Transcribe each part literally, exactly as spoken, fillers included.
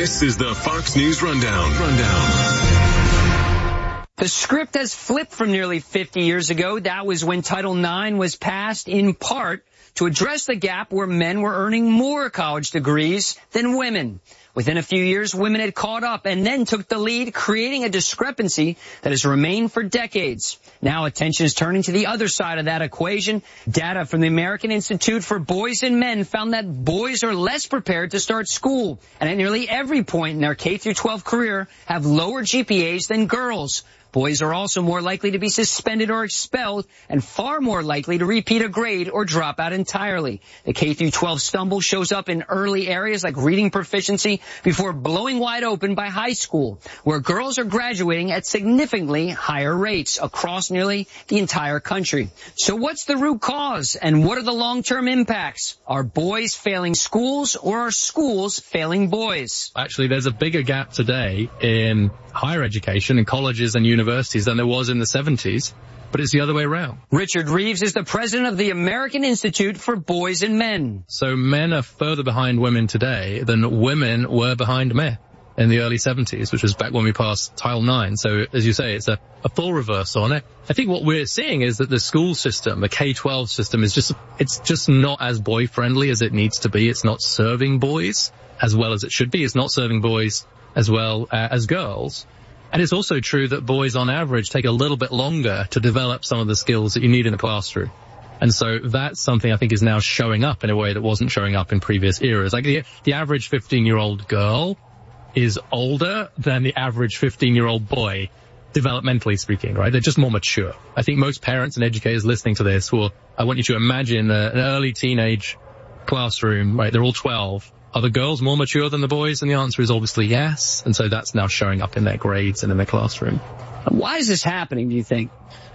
This is the Fox News Rundown. Rundown. The script has flipped from nearly fifty years ago. That was when Title nine was passed in part to address the gap where men were earning more college degrees than women. Within a few years, women had caught up and then took the lead, creating a discrepancy that has remained for decades. Now attention is turning to the other side of that equation. Data from the American Institute for Boys and Men found that boys are less prepared to start school, and at nearly every point in their K through twelve career have lower G P As than girls. Boys are also more likely to be suspended or expelled and far more likely to repeat a grade or drop out entirely. The K through twelve stumble shows up in early areas like reading proficiency before blowing wide open by high school, where girls are graduating at significantly higher rates across nearly the entire country. So what's the root cause and what are the long-term impacts? Are boys failing schools or are schools failing boys? Actually, there's a bigger gap today in higher education in colleges and universities than there was in the seventies, but it's the other way around. Richard Reeves is the president of the American Institute for Boys and Men. So men are further behind women today than women were behind men in the early seventies, which was back when we passed Title nine. So, as you say, it's a, a full reversal on it. I think what we're seeing is that the school system, the K twelve system, is just, it's just not as boy-friendly as it needs to be. It's not serving boys as well as it should be. It's not serving boys as well uh, as girls. And it's also true that boys on average take a little bit longer to develop some of the skills that you need in the classroom. And so that's something I think is now showing up in a way that wasn't showing up in previous eras. Like the, the average fifteen-year-old girl is older than the average fifteen-year-old boy, developmentally speaking, right? They're just more mature. I think most parents and educators listening to this will, I want you to imagine a, an early teenage classroom, right? They're all twelve. Are the girls more mature than the boys? And the answer is obviously yes. And so that's now showing up in their grades and in their classroom. Why is this happening, do you think?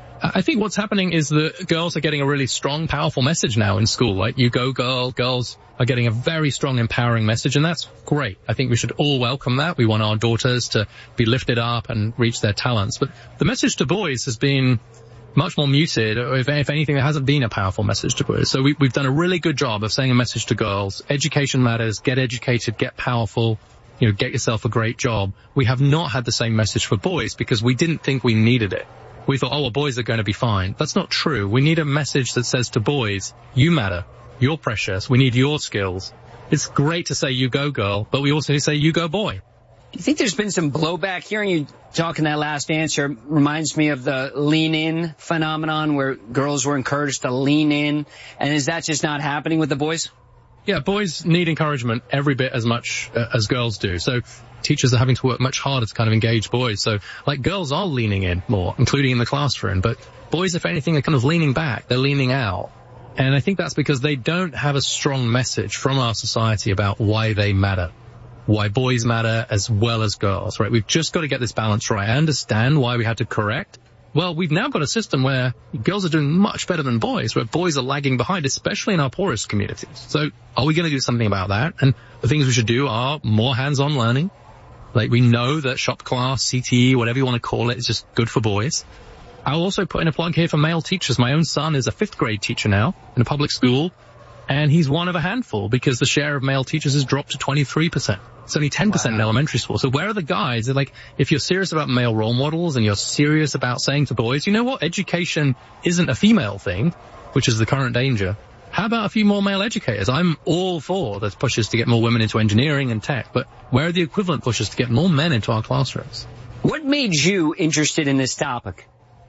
I think what's happening is that girls are getting a really strong, powerful message now in school. Like, you go girl, girls are getting a very strong, empowering message, and that's great. I think we should all welcome that. We want our daughters to be lifted up and reach their talents. But the message to boys has been much more muted, or if, if anything, there hasn't been a powerful message to boys. So we, we've done a really good job of saying a message to girls. Education matters, get educated, get powerful, you know, get yourself a great job. We have not had the same message for boys because we didn't think we needed it. We thought, oh, well, boys are going to be fine. That's not true. We need a message that says to boys, you matter, you're precious, we need your skills. It's great to say you go girl, but we also say you go boy. Do you think there's been some blowback? Hearing you talk in that last answer reminds me of the lean-in phenomenon where girls were encouraged to lean in. And is that just not happening with the boys? Yeah, boys need encouragement every bit as much uh, as girls do. So teachers are having to work much harder to kind of engage boys. So, like, girls are leaning in more, including in the classroom. But boys, if anything, are kind of leaning back. They're leaning out. And I think that's because they don't have a strong message from our society about why they matter. Why boys matter as well as girls, right? We've just got to get this balance right. I understand why we had to correct. Well, we've now got a system where girls are doing much better than boys, where boys are lagging behind, especially in our poorest communities. So are we going to do something about that? And the things we should do are more hands-on learning. Like, we know that shop class, C T E, whatever you want to call it, is just good for boys. I'll also put in a plug here for male teachers. My own son is a fifth grade teacher now in a public school. And he's one of a handful because the share of male teachers has dropped to twenty-three percent. It's only ten percent wow. in elementary school. So where are the guys? They're like, if you're serious about male role models and you're serious about saying to boys, you know what, education isn't a female thing, which is the current danger. How about a few more male educators? I'm all for the pushes to get more women into engineering and tech, but where are the equivalent pushes to get more men into our classrooms? What made you interested in this topic?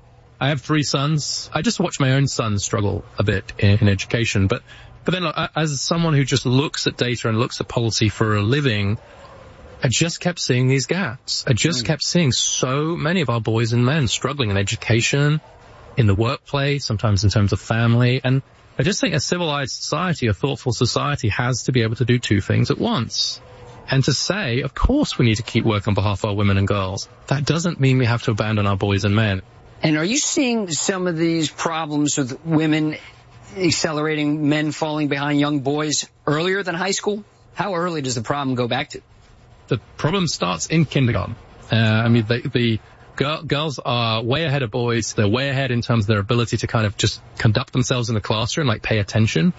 I have three sons. I just watch my own son struggle a bit in, in education, but But then, look, as someone who just looks at data and looks at policy for a living, I just kept seeing these gaps. I just mm. kept seeing so many of our boys and men struggling in education, in the workplace, sometimes in terms of family. And I just think a civilized society, a thoughtful society, has to be able to do two things at once. And to say, of course we need to keep working on behalf of our women and girls. That doesn't mean we have to abandon our boys and men. And are you seeing some of these problems with women accelerating, men falling behind young boys earlier than high school? How early does the problem go back to? The problem starts in kindergarten. Uh, I mean, the, the Girl, girls are way ahead of boys. They're way ahead in terms of their ability to kind of just conduct themselves in the classroom, like pay attention.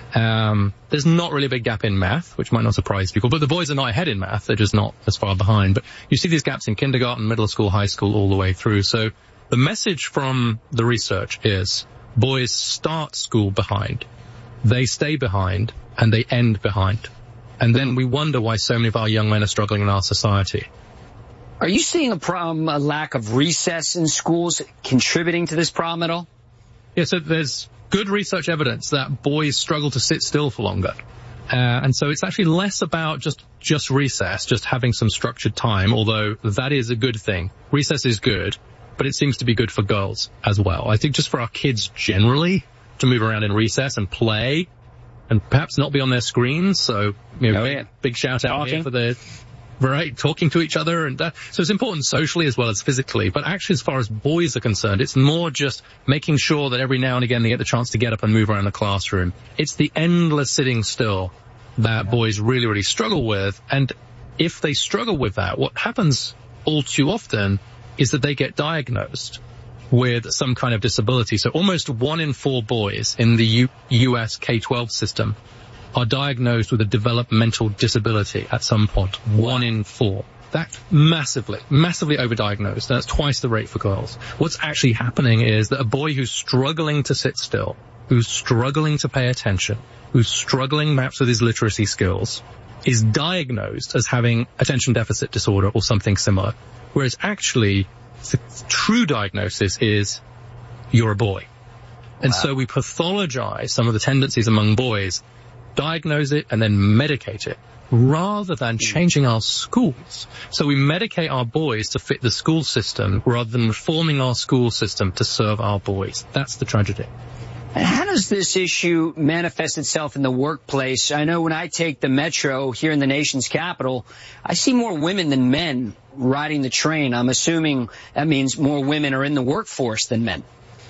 Um, there's not really a big gap in math, which might not surprise people, but the boys are not ahead in math. They're just not as far behind. But you see these gaps in kindergarten, middle school, high school, all the way through. So the message from the research is boys start school behind, they stay behind, and they end behind. And then we wonder why so many of our young men are struggling in our society. Are you seeing a problem, a lack of recess in schools contributing to this problem at all? Yeah, so there's good research evidence that boys struggle to sit still for longer. Uh, and so it's actually less about just, just recess, just having some structured time, although that is a good thing. Recess is good, but it seems to be good for girls as well. I think just for our kids generally to move around in recess and play and perhaps not be on their screens. So, you know, oh, yeah. big shout out Talking. here for the, right, talking to each other. And uh, so it's important socially as well as physically. But actually, as far as boys are concerned, it's more just making sure that every now and again they get the chance to get up and move around the classroom. It's the endless sitting still that boys really, really struggle with. And if they struggle with that, what happens all too often is that they get diagnosed with some kind of disability. So almost one in four boys in the U- U.S. K twelve system are diagnosed with a developmental disability at some point. One in four. That's massively, massively overdiagnosed. And that's twice the rate for girls. What's actually happening is that a boy who's struggling to sit still, who's struggling to pay attention, who's struggling perhaps with his literacy skills, is diagnosed as having attention deficit disorder or something similar. Whereas actually, the true diagnosis is you're a boy. And wow. So we pathologize some of the tendencies among boys, diagnose it, and then medicate it, rather than changing our schools. So we medicate our boys to fit the school system rather than reforming our school system to serve our boys. That's the tragedy. And how does this issue manifest itself in the workplace? I know when I take the metro here in the nation's capital, I see more women than men riding the train. I'm assuming that means more women are in the workforce than men.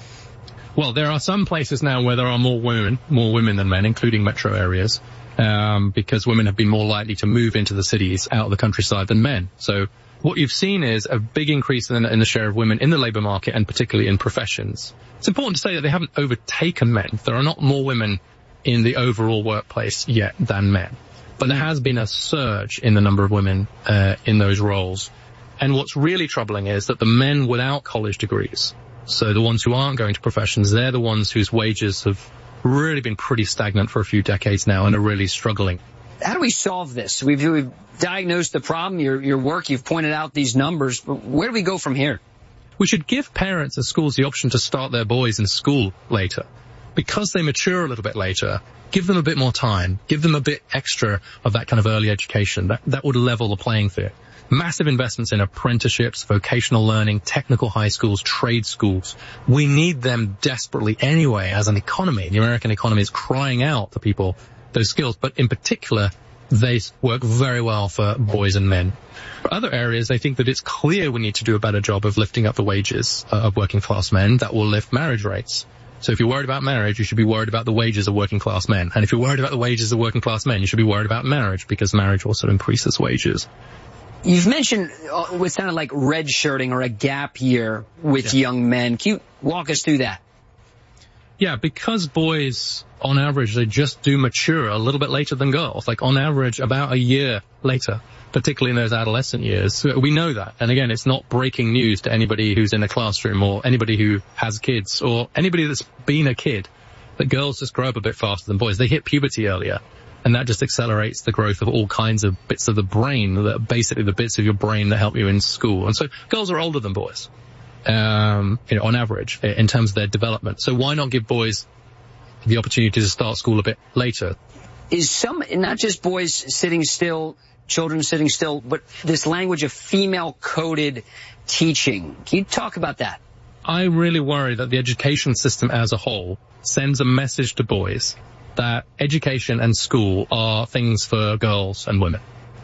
Well, there are some places now where there are more women, more women than men, including metro areas, um, because women have been more likely to move into the cities out of the countryside than men. So what you've seen is a big increase in, in the share of women in the labour market and particularly in professions. It's important to say that they haven't overtaken men. There are not more women in the overall workplace yet than men. But there has been a surge in the number of women uh, in those roles. And what's really troubling is that the men without college degrees, so the ones who aren't going to professions, they're the ones whose wages have really been pretty stagnant for a few decades now and are really struggling. How do we solve this? We've, we've diagnosed the problem, your, your work, you've pointed out these numbers, but where do we go from here? We should give parents and schools the option to start their boys in school later. Because they mature a little bit later, give them a bit more time, give them a bit extra of that kind of early education. That, that would level the playing field. Massive investments in apprenticeships, vocational learning, technical high schools, trade schools. We need them desperately anyway as an economy. The American economy is crying out for people those skills, but in particular, they work very well for boys and men. For other areas, I think that it's clear we need to do a better job of lifting up the wages uh, of working class men. That will lift marriage rates. So if you're worried about marriage, you should be worried about the wages of working class men. And if you're worried about the wages of working class men, you should be worried about marriage, because marriage also increases wages. You've mentioned what sounded like red shirting or a gap year with yeah. young men. Can you walk us through that? Yeah, because boys, on average, they just do mature a little bit later than girls, like on average about a year later, particularly in those adolescent years. So we know that. And again, it's not breaking news to anybody who's in a classroom or anybody who has kids or anybody that's been a kid, that girls just grow up a bit faster than boys. They hit puberty earlier, and that just accelerates the growth of all kinds of bits of the brain, that are basically the bits of your brain that help you in school. And so girls are older than boys. Um, you know, on average, in terms of their development. So why not give boys the opportunity to start school a bit later? Is some, not just boys sitting still, children sitting still, but this language of female-coded teaching. Can you talk about that? I really worry that the education system as a whole sends a message to boys that education and school are things for girls and women.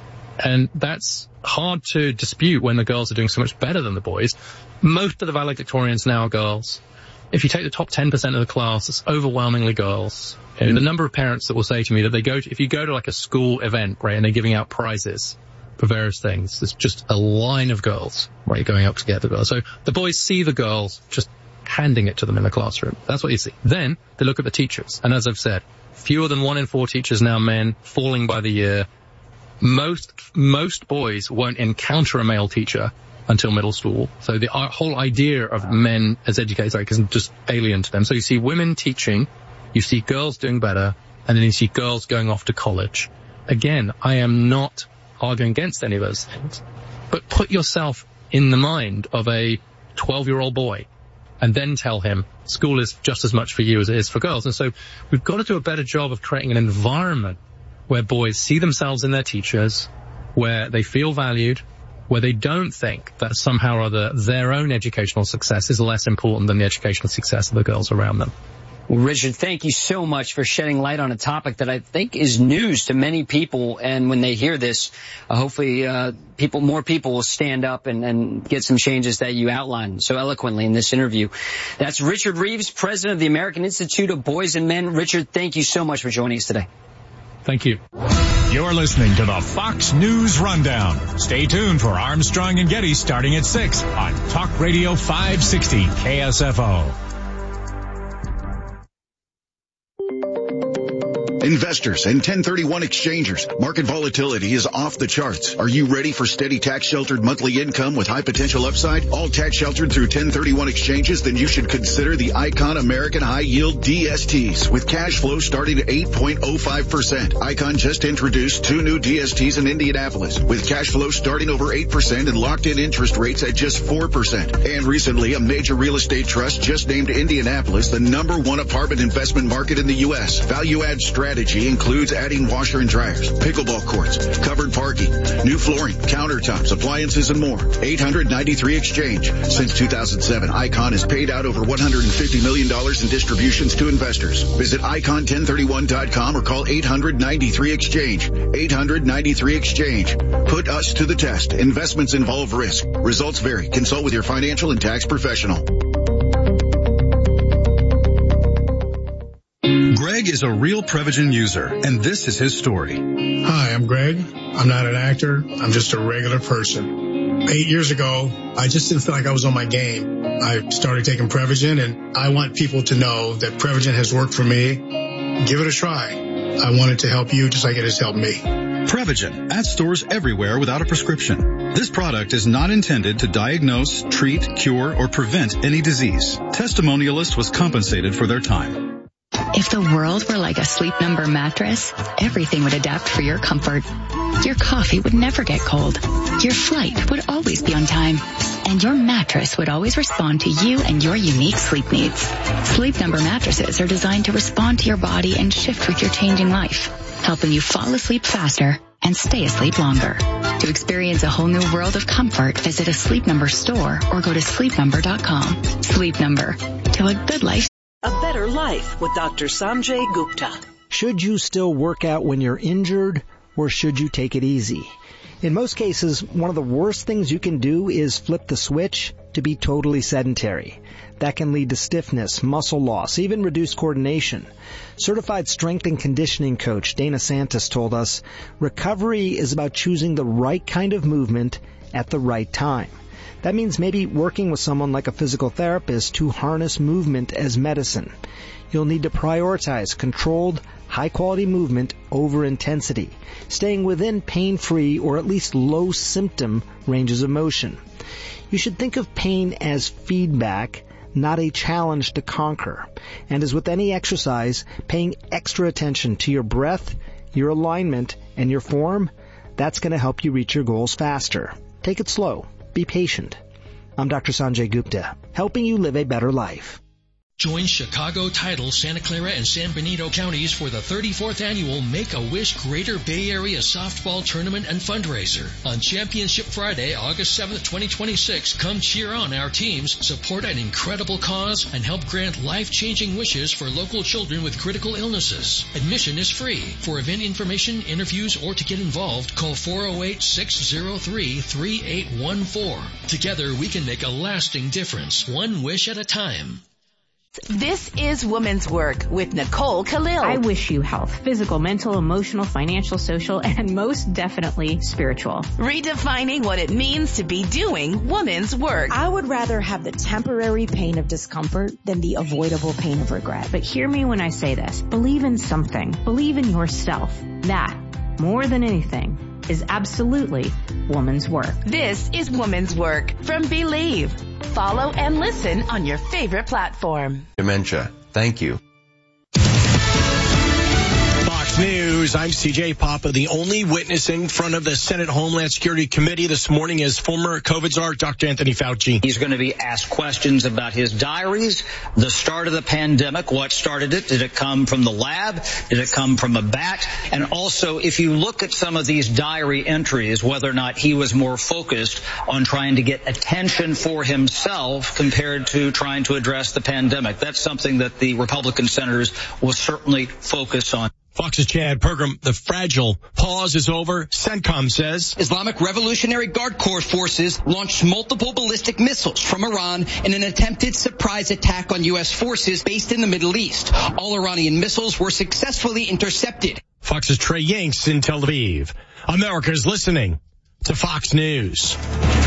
And that's hard to dispute when the girls are doing so much better than the boys. Most of the valedictorians now are girls. If you take the top ten percent of the class, it's overwhelmingly girls. You know, the number of parents that will say to me that they go to, if you go to like a school event, right, and they're giving out prizes, for various things. There's just a line of girls, right, going up to get the girls. So the boys see the girls just handing it to them in the classroom. That's what you see. Then they look at the teachers. And as I've said, fewer than one in four teachers now men, falling by the year. Most, most boys won't encounter a male teacher until middle school. So the whole idea of men as educators like, is just alien to them. So you see women teaching, you see girls doing better, and then you see girls going off to college. Again, I am not arguing against any of those things, but put yourself in the mind of a twelve-year-old boy and then tell him school is just as much for you as it is for girls. And so we've got to do a better job of creating an environment where boys see themselves in their teachers, where they feel valued, where they don't think that somehow or other their own educational success is less important than the educational success of the girls around them. Well, Richard, thank you so much for shedding light on a topic that I think is news to many people. And when they hear this, uh, hopefully uh, people, more people will stand up and, and get some changes that you outlined so eloquently in this interview. That's Richard Reeves, president of the American Institute of Boys and Men. Richard, thank you so much for joining us today. Thank you. You're listening to the Fox News Rundown. Stay tuned for Armstrong and Getty starting at six on Talk Radio five sixty K S F O. Investors and ten thirty-one exchangers, market volatility is off the charts. Are you ready for steady tax-sheltered monthly income with high potential upside? All tax-sheltered through ten thirty-one exchanges? Then you should consider the Icon American High Yield D S Ts with cash flow starting at eight point oh five percent. Icon just introduced two new D S Ts in Indianapolis with cash flow starting over eight percent and locked-in interest rates at just four percent. And recently, a major real estate trust just named Indianapolis the number one apartment investment market in the U S. Value-add strategy includes adding washer and dryers, pickleball courts, covered parking, new flooring, countertops, appliances, and more. eight hundred ninety-three Exchange. Since two thousand seven, Icon has paid out over one hundred fifty million dollars in distributions to investors. Visit icon ten thirty-one dot com or call eight hundred ninety-three Exchange. eight hundred ninety-three Exchange. Put us to the test. Investments involve risk. Results vary. Consult with your financial and tax professional. Greg is a real Prevagen user, and this is his story. Hi, I'm Greg. I'm not an actor. I'm just a regular person. Eight years ago, I just didn't feel like I was on my game. I started taking Prevagen, and I want people to know that Prevagen has worked for me. Give it a try. I want it to help you just like it has helped me. Prevagen, at stores everywhere without a prescription. This product is not intended to diagnose, treat, cure, or prevent any disease. Testimonialist was compensated for their time. If the world were like a Sleep Number mattress, everything would adapt for your comfort. Your coffee would never get cold. Your flight would always be on time. And your mattress would always respond to you and your unique sleep needs. Sleep Number mattresses are designed to respond to your body and shift with your changing life, helping you fall asleep faster and stay asleep longer. To experience a whole new world of comfort, visit a Sleep Number store or go to sleep number dot com. Sleep Number. To a good life. A better life with Doctor Sanjay Gupta. Should you still work out when you're injured, or should you take it easy? In most cases, one of the worst things you can do is flip the switch to be totally sedentary. That can lead to stiffness, muscle loss, even reduced coordination. Certified strength and conditioning coach Dana Santos told us, recovery is about choosing the right kind of movement at the right time. That means maybe working with someone like a physical therapist to harness movement as medicine. You'll need to prioritize controlled, high-quality movement over intensity, staying within pain-free or at least low-symptom ranges of motion. You should think of pain as feedback, not a challenge to conquer. And as with any exercise, paying extra attention to your breath, your alignment, and your form, that's going to help you reach your goals faster. Take it slow. Be patient. I'm Doctor Sanjay Gupta, helping you live a better life. Join Chicago, Tidal, Santa Clara, and San Benito counties for the thirty-fourth annual Make-A-Wish Greater Bay Area Softball Tournament and Fundraiser. On Championship Friday, August seventh, twenty twenty-six, come cheer on our teams, support an incredible cause, and help grant life-changing wishes for local children with critical illnesses. Admission is free. For event information, interviews, or to get involved, call four oh eight, six oh three, three eight one four. Together, we can make a lasting difference, one wish at a time. This is Woman's Work with Nicole Khalil. I wish you health, physical, mental, emotional, financial, social, and most definitely spiritual. Redefining what it means to be doing woman's work. I would rather have the temporary pain of discomfort than the avoidable pain of regret. But hear me when I say this. Believe in something. Believe in yourself. That, more than anything, is absolutely woman's work. This is Woman's Work from Believe. Follow and listen on your favorite platform. Dementia. Thank you. Fox News, I'm C J Papa. The only witness in front of the Senate Homeland Security Committee this morning is former COVID czar, Doctor Anthony Fauci. He's going to be asked questions about his diaries, the start of the pandemic, what started it, did it come from the lab, did it come from a bat, and also if you look at some of these diary entries, whether or not he was more focused on trying to get attention for himself compared to trying to address the pandemic. That's something that the Republican senators will certainly focus on. Fox's Chad Pergram, the fragile pause is over. CENTCOM says Islamic Revolutionary Guard Corps forces launched multiple ballistic missiles from Iran in an attempted surprise attack on U S forces based in the Middle East. All Iranian missiles were successfully intercepted. Fox's Trey Yanks in Tel Aviv. America's listening to Fox News.